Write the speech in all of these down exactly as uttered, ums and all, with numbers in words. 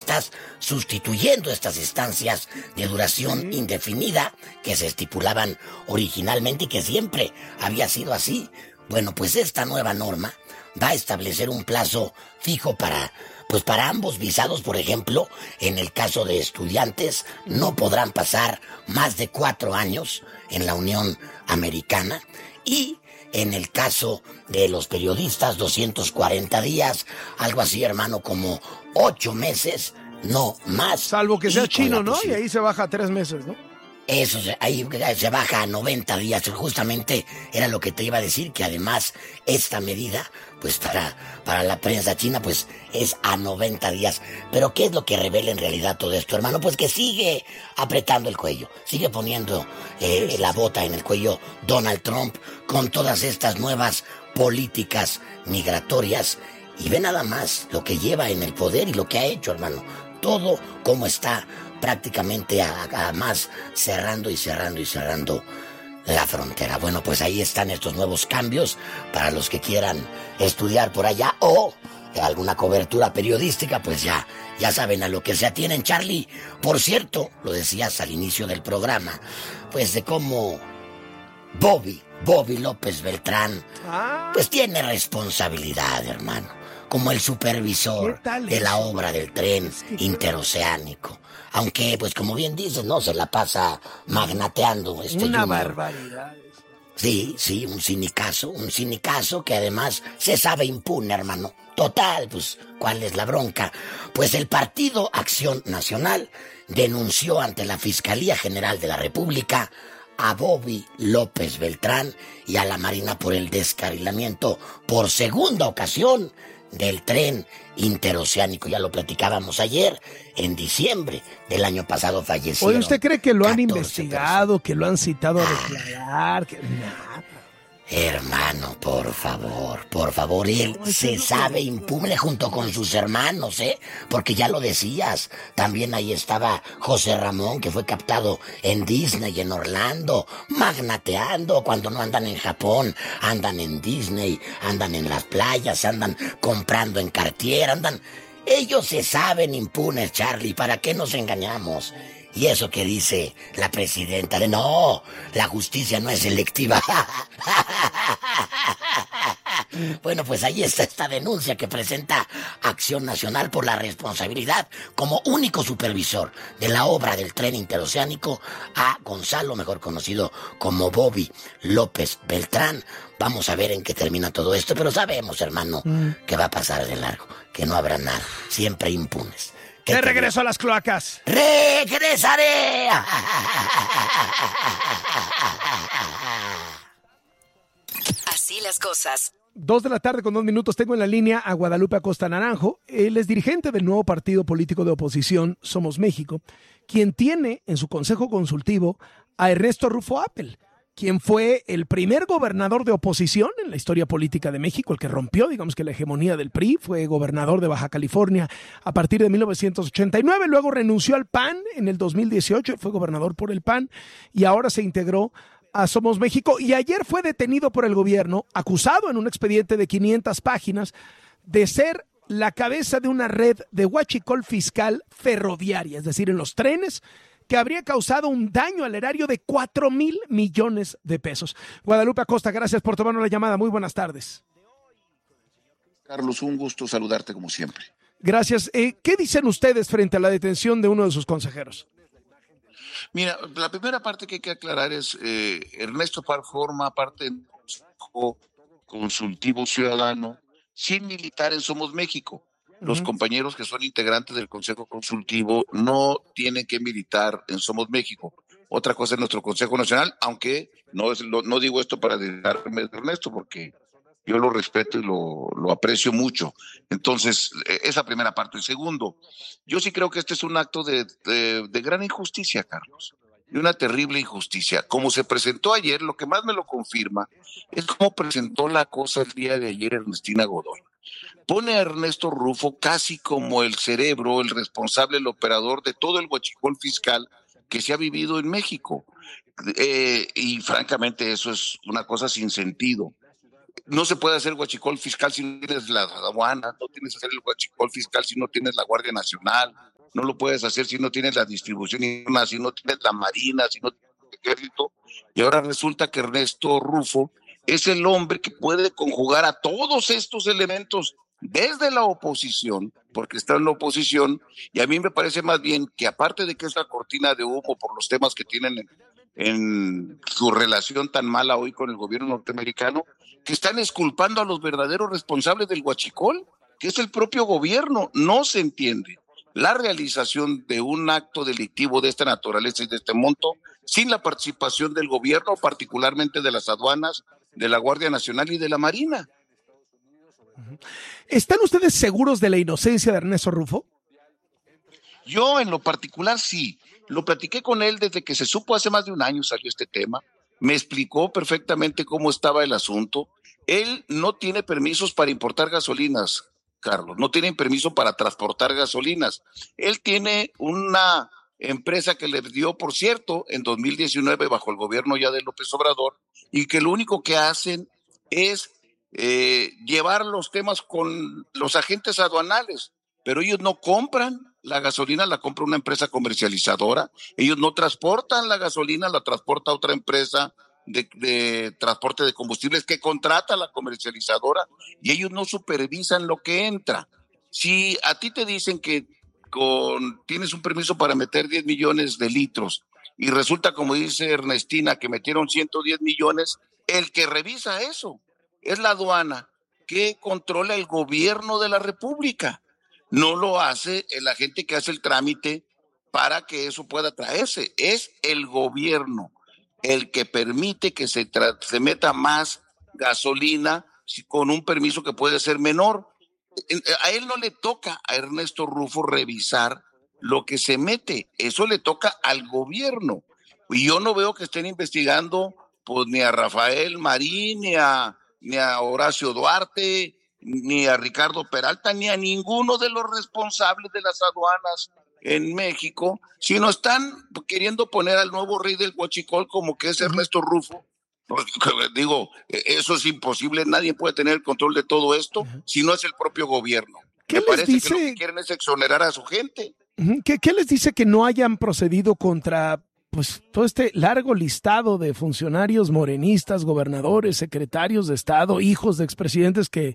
estás sustituyendo estas estancias de duración indefinida que se estipulaban originalmente y que siempre había sido así. Bueno, pues esta nueva norma va a establecer un plazo fijo para, pues para ambos visados. Por ejemplo, en el caso de estudiantes, no podrán pasar más de cuatro años en la Unión Americana, y en el caso de los periodistas, doscientos cuarenta días, algo así, hermano, como ocho meses, no más. Salvo que sea chino, ¿no? Y ahí se baja a tres meses, ¿no? Eso, ahí se baja a noventa días. Justamente era lo que te iba a decir, que además esta medida, pues para, para la prensa china, pues es a noventa días. Pero ¿qué es lo que revela en realidad todo esto, hermano? Pues que sigue apretando el cuello, sigue poniendo eh, la bota en el cuello Donald Trump con todas estas nuevas políticas migratorias. Y ve nada más lo que lleva en el poder y lo que ha hecho, hermano. Todo como está prácticamente a, a más cerrando y cerrando y cerrando la frontera. Bueno, pues ahí están estos nuevos cambios para los que quieran estudiar por allá o alguna cobertura periodística, pues ya, ya saben a lo que se atienen, Charlie. Por cierto, lo decías al inicio del programa, pues de cómo Bobby, Bobby López Beltrán, pues tiene responsabilidad, hermano, como el supervisor de la obra del tren interoceánico. Aunque, pues como bien dices, no, se la pasa magnateando este Una Junior. barbaridad. Sí, sí, un sinicazo, un sinicazo que además se sabe impune, hermano. Total, pues, ¿cuál es la bronca? Pues el Partido Acción Nacional denunció ante la Fiscalía General de la República a Bobby López Beltrán y a la Marina por el descarrilamiento por segunda ocasión del tren interoceánico. Ya lo platicábamos ayer, en diciembre del año pasado falleció. Oye, ¿usted cree que lo han investigado, que lo han citado a declarar? Que... Nada. Hermano, por favor, por favor, él se sabe impune junto con sus hermanos, ¿eh? Porque ya lo decías, también ahí estaba José Ramón, que fue captado en Disney, en Orlando, magnateando. Cuando no andan en Japón, andan en Disney, andan en las playas, andan comprando en Cartier, andan... Ellos se saben impunes, Charlie, ¿para qué nos engañamos? Y eso que dice la presidenta de no, la justicia no es selectiva. Bueno, pues ahí está esta denuncia que presenta Acción Nacional por la responsabilidad como único supervisor de la obra del tren interoceánico a Gonzalo, mejor conocido como Bobby López Beltrán. Vamos a ver en qué termina todo esto, pero sabemos, hermano, mm. que va a pasar de largo, que no habrá nada, siempre impunes. De regreso a las cloacas. ¡Regresaré! Así las cosas. Dos de la tarde con dos minutos. Tengo en la línea a Guadalupe Acosta Naranjo. Él es dirigente del nuevo partido político de oposición Somos México, quien tiene en su consejo consultivo a Ernesto Rufo Appel, quien fue el primer gobernador de oposición en la historia política de México, el que rompió, digamos que la hegemonía del P R I, fue gobernador de Baja California a partir de mil novecientos ochenta y nueve, luego renunció al P A N en el dos mil dieciocho, fue gobernador por el P A N y ahora se integró a Somos México, y ayer fue detenido por el gobierno, acusado en un expediente de quinientas páginas de ser la cabeza de una red de huachicol fiscal ferroviaria, es decir, en los trenes, que habría causado un daño al erario de cuatro mil millones de pesos. Guadalupe Acosta, gracias por tomarnos la llamada. Muy buenas tardes. Carlos, un gusto saludarte como siempre. Gracias. Eh, ¿Qué dicen ustedes frente a la detención de uno de sus consejeros? Mira, la primera parte que hay que aclarar es, eh, Ernesto Par forma parte del Consejo Consultivo Ciudadano sin militar en Somos México. Los uh-huh. compañeros que son integrantes del Consejo Consultivo no tienen que militar en Somos México. Otra cosa es nuestro Consejo Nacional, aunque no, es, lo, no digo esto para dedicarme a Ernesto, porque yo lo respeto y lo, lo aprecio mucho. Entonces, esa primera parte. Segundo, yo sí creo que este es un acto de, de, de gran injusticia, Carlos, de una terrible injusticia. Como se presentó ayer, lo que más me lo confirma es cómo presentó la cosa el día de ayer Ernestina Godoy. Pone a Ernesto Rufo casi como el cerebro, el responsable, el operador de todo el huachicol fiscal que se ha vivido en México. Eh, y francamente eso es una cosa sin sentido. No se puede hacer huachicol fiscal si no tienes la aduana, no tienes que hacer el huachicol fiscal si no tienes la Guardia Nacional, no lo puedes hacer si no tienes la distribución interna, si no tienes la marina, si no tienes el ejército. Y ahora resulta que Ernesto Rufo es el hombre que puede conjugar a todos estos elementos desde la oposición, porque está en la oposición, y a mí me parece más bien que aparte de que es la cortina de humo por los temas que tienen en, en su relación tan mala hoy con el gobierno norteamericano, que están exculpando a los verdaderos responsables del huachicol, que es el propio gobierno. No se entiende la realización de un acto delictivo de esta naturaleza y de este monto sin la participación del gobierno, particularmente de las aduanas, de la Guardia Nacional y de la Marina. ¿Están ustedes seguros de la inocencia de Ernesto Rufo? Yo en lo particular sí, lo platiqué con él desde que se supo, hace más de un año salió este tema, me explicó perfectamente cómo estaba el asunto. Él no tiene permisos para importar gasolinas, Carlos, no tiene permiso para transportar gasolinas. Él tiene una empresa que le dio, por cierto, en dos mil diecinueve bajo el gobierno ya de López Obrador, y que lo único que hacen es eh, llevar los temas con los agentes aduanales, pero ellos no compran la gasolina, la compra una empresa comercializadora, ellos no transportan la gasolina, la transporta otra empresa de, de transporte de combustibles que contrata la comercializadora, y ellos no supervisan lo que entra. Si a ti te dicen que con, tienes un permiso para meter diez millones de litros y resulta, como dice Ernestina, que metieron ciento diez millones, el que revisa eso es la aduana, que controla el gobierno de la República. No lo hace el agente que hace el trámite para que eso pueda traerse. Es el gobierno el que permite que se, tra- se meta más gasolina con un permiso que puede ser menor. A él no le toca a Ernesto Rufo revisar lo que se mete, eso le toca al gobierno. Y yo no veo que estén investigando pues ni a Rafael Marín, ni a, ni a Horacio Duarte, ni a Ricardo Peralta, ni a ninguno de los responsables de las aduanas en México, sino están queriendo poner al nuevo rey del huachicol como que es Ernesto Rufo. Pues, digo, eso es imposible, nadie puede tener el control de todo esto si no es el propio gobierno. Me parece dice... que lo que quieren es exonerar a su gente. ¿Qué, qué les dice que no hayan procedido contra pues todo este largo listado de funcionarios morenistas, gobernadores, secretarios de Estado, hijos de expresidentes que,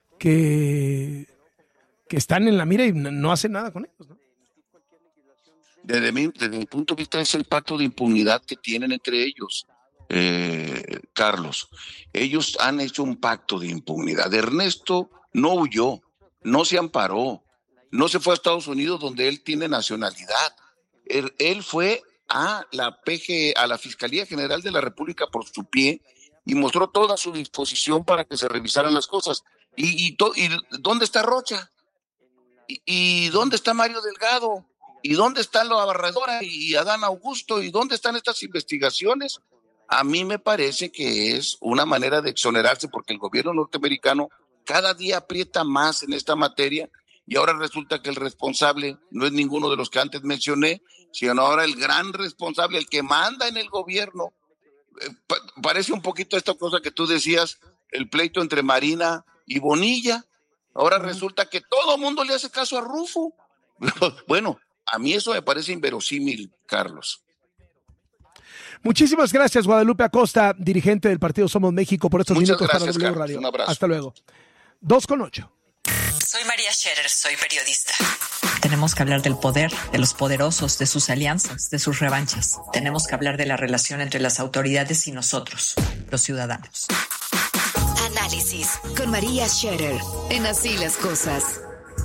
que, que están en la mira y no hacen nada con ellos, ¿no? Desde mi, desde mi punto de vista es el pacto de impunidad que tienen entre ellos, eh, Carlos. Ellos han hecho un pacto de impunidad. Ernesto no huyó, no se amparó, no se fue a Estados Unidos donde él tiene nacionalidad. Él, él fue a la P G, a la Fiscalía General de la República por su pie y mostró toda su disposición para que se revisaran las cosas. ¿Y, y, to, y dónde está Rocha? ¿Y, ¿Y dónde está Mario Delgado? ¿Y dónde está la Barredora y Adán Augusto? ¿Y dónde están estas investigaciones? A mí me parece que es una manera de exonerarse porque el gobierno norteamericano cada día aprieta más en esta materia y ahora resulta que el responsable no es ninguno de los que antes mencioné, sino ahora el gran responsable, el que manda en el gobierno. Eh, pa- parece un poquito esta cosa que tú decías, el pleito entre Marina y Bonilla. Ahora uh-huh. resulta que todo el mundo le hace caso a Rufo. Bueno, a mí eso me parece inverosímil, Carlos. Muchísimas gracias, Guadalupe Acosta, dirigente del partido Somos México, por estos Muchas minutos gracias, para W Carlos. Radio. Un abrazo. Hasta luego. Dos con ocho. Soy María Scherer, soy periodista. Tenemos que hablar del poder, de los poderosos, de sus alianzas, de sus revanchas. Tenemos que hablar de la relación entre las autoridades y nosotros, los ciudadanos. Análisis con María Scherer en Así las Cosas.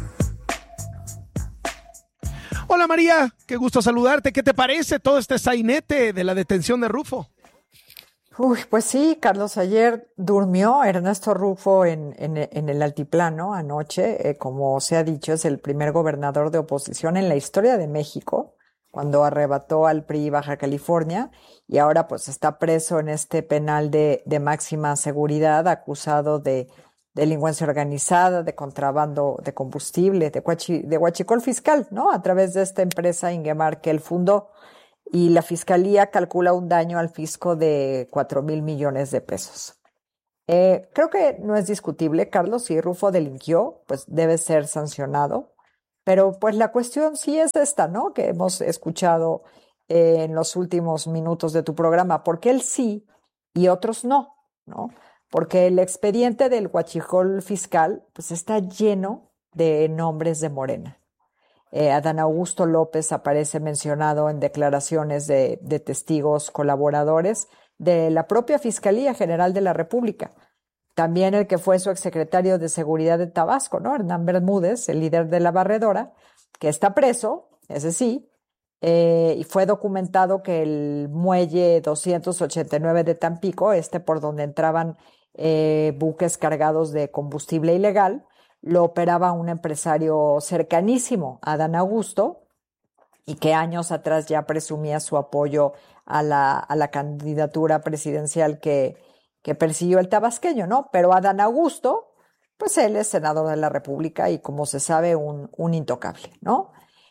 Hola María, qué gusto saludarte. ¿Qué te parece todo este sainete de la detención de Rufo? Uy, pues sí, Carlos, ayer durmió Ernesto Rufo en, en, en el altiplano anoche. Eh, como se ha dicho, es el primer gobernador de oposición en la historia de México, cuando arrebató al P R I Baja California, y ahora pues está preso en este penal de, de máxima seguridad, acusado de delincuencia organizada, de contrabando de combustible, de, huachi, de huachicol fiscal, ¿no? A través de esta empresa Ingemar que él fundó. Y la fiscalía calcula un daño al fisco de cuatro mil millones de pesos. Eh, creo que no es discutible, Carlos, si Rufo delinquió, pues debe ser sancionado. Pero pues la cuestión sí es esta, ¿no? Que hemos escuchado eh, en los últimos minutos de tu programa. ¿Por qué él sí y otros no? ¿No? Porque el expediente del huachicol fiscal pues está lleno de nombres de Morena. Eh, Adán Augusto López aparece mencionado en declaraciones de, de testigos colaboradores de la propia Fiscalía General de la República. También el que fue su exsecretario de Seguridad de Tabasco, ¿no? Hernán Bermúdez, el líder de la barredora, que está preso, ese sí, eh, y fue documentado que el muelle doscientos ochenta y nueve de Tampico, este por donde entraban eh, buques cargados de combustible ilegal, lo operaba un empresario cercanísimo a Adán Augusto y que años atrás ya presumía su apoyo a la, a la candidatura presidencial que que persiguió el tabasqueño, ¿no? Pero Adán Augusto, pues él es senador de la República y, como se sabe, un, un intocable, ¿no?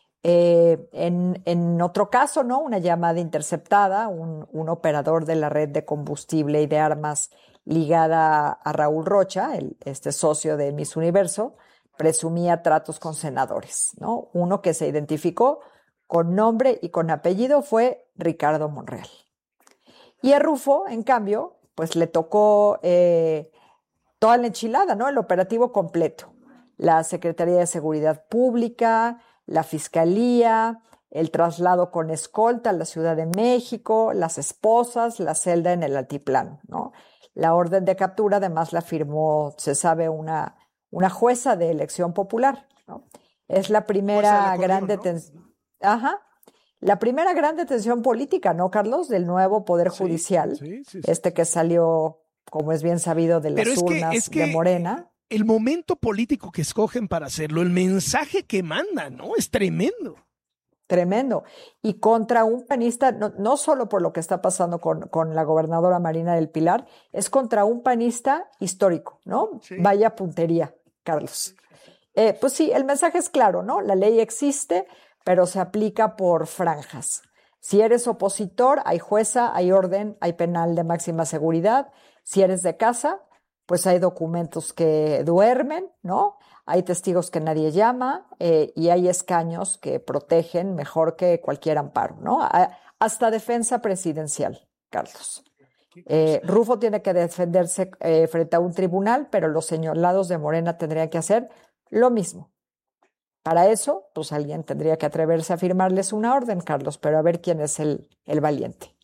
Eh, en, en otro caso, ¿no? Una llamada interceptada, un, un operador de la red de combustible y de armas ligada a Raúl Rocha, el, este socio de Miss Universo, presumía tratos con senadores, ¿no? Uno que se identificó con nombre y con apellido fue Ricardo Monreal. Y a Rufo, en cambio, pues le tocó eh, toda la enchilada, ¿no? El operativo completo. La Secretaría de Seguridad Pública, la Fiscalía, el traslado con escolta a la Ciudad de México, las esposas, la celda en el altiplano, ¿no? La orden de captura además la firmó, se sabe, una, una jueza de elección popular, ¿no? Es la primera gran detención. ¿No? Ajá. La primera gran detención política, ¿no, Carlos? Del nuevo Poder sí, Judicial, sí, sí, sí. Este que salió, como es bien sabido, de las Pero urnas que, es que de Morena. El momento político que escogen para hacerlo, el mensaje que mandan, ¿no? Es tremendo. Tremendo. Y contra un panista, no, no solo por lo que está pasando con, con la gobernadora Marina del Pilar, es contra un panista histórico, ¿no? Sí. Vaya puntería, Carlos. Eh, pues sí, el mensaje es claro, ¿no? La ley existe, pero se aplica por franjas. Si eres opositor, hay jueza, hay orden, hay penal de máxima seguridad. Si eres de casa, pues hay documentos que duermen, ¿no? Hay testigos que nadie llama eh, y hay escaños que protegen mejor que cualquier amparo, ¿no? A, hasta defensa presidencial, Carlos. Eh, Rufo tiene que defenderse eh, frente a un tribunal, pero los señalados de Morena tendrían que hacer lo mismo. Para eso, pues alguien tendría que atreverse a firmarles una orden, Carlos, pero a ver quién es el, el valiente.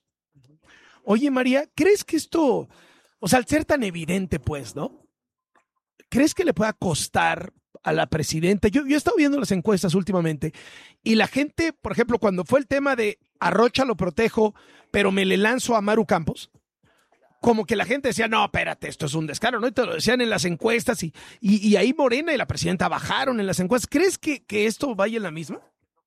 Oye, María, ¿crees que esto, o sea, al ser tan evidente, pues, ¿no? ¿Crees que le pueda costar a la presidenta? Yo, yo he estado viendo las encuestas últimamente y la gente, por ejemplo, cuando fue el tema de a Rocha lo protejo, pero me le lanzo a Maru Campos, como que la gente decía, no, espérate, esto es un descaro, ¿no? Y te lo decían en las encuestas y, y, y ahí Morena y la presidenta bajaron en las encuestas. ¿Crees que, que esto vaya en la misma?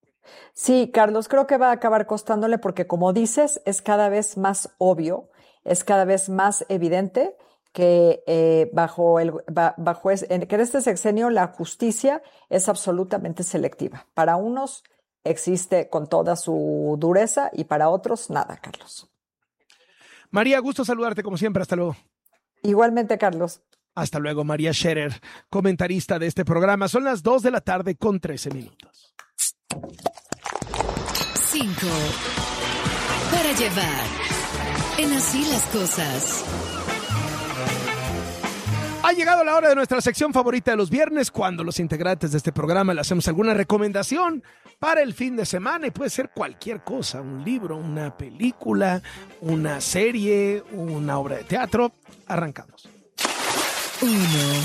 Sí, Carlos, creo que va a acabar costándole porque, como dices, es cada vez más obvio, es cada vez más evidente que eh, bajo el bajo es, en, que en este sexenio la justicia es absolutamente selectiva. Para unos existe con toda su dureza y para otros nada, Carlos. María, gusto saludarte como siempre. Hasta luego. Igualmente, Carlos. Hasta luego, María Scherer, comentarista de este programa. Son las dos de la tarde con trece minutos. Cinco. Para llevar. En Así las Cosas. Ha llegado la hora de nuestra sección favorita de los viernes, cuando los integrantes de este programa le hacemos alguna recomendación para el fin de semana y puede ser cualquier cosa, un libro, una película, una serie, una obra de teatro. Arrancamos. Uno.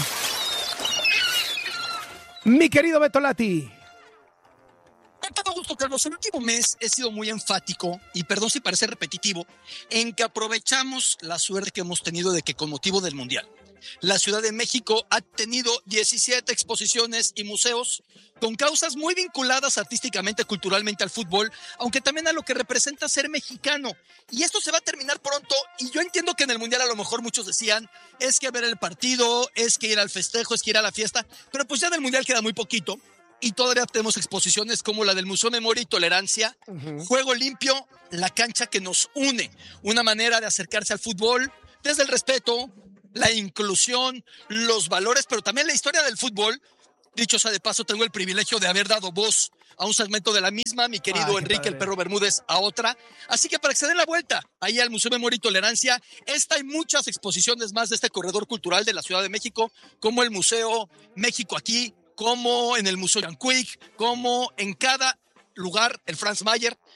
Mi querido Beto Lati. Con todo gusto, Carlos. El último mes he sido muy enfático, y perdón si parece repetitivo, en que aprovechamos la suerte que hemos tenido de que con motivo del Mundial, la Ciudad de México ha tenido diecisiete exposiciones y museos con causas muy vinculadas artísticamente, culturalmente al fútbol, aunque también a lo que representa ser mexicano. Y esto se va a terminar pronto, y yo entiendo que en el Mundial a lo mejor muchos decían, es que ver el partido, es que ir al festejo, es que ir a la fiesta, pero pues ya del Mundial queda muy poquito, y todavía tenemos exposiciones como la del Museo Memoria y Tolerancia, uh-huh. Juego Limpio, la cancha que nos une, una manera de acercarse al fútbol desde el respeto, la inclusión, los valores, pero también la historia del fútbol, Dicho sea de paso, tengo el privilegio de haber dado voz a un segmento de la misma, mi querido Ay, Enrique padre. el Perro Bermúdez a otra. Así que para que se den la vuelta ahí al Museo Memoria y Tolerancia, esta y muchas exposiciones más de este corredor cultural de la Ciudad de México, como el Museo México Aquí, como en el Museo Yanquic, como en cada lugar, el Franz Mayer,